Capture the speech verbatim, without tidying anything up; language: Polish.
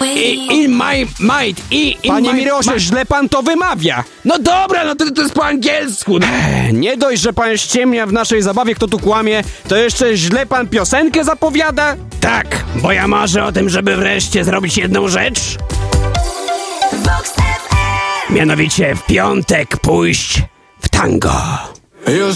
I, in my mind, i, in Panie my, Mirosie, ma... źle pan to wymawia. No dobra, no to, to jest po angielsku. No. Nie dość, że pan ściemnia w naszej zabawie, kto tu kłamie, to jeszcze źle pan piosenkę zapowiada? Tak, bo ja marzę o tym, żeby wreszcie zrobić jedną rzecz. Mianowicie w piątek pójść w tango.